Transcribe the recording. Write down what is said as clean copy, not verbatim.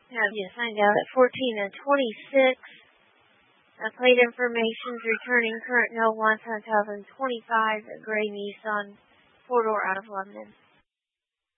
Have you signed out at 14 and 26. Plate information's returning current no 1025 gray Nissan 4-door out of London.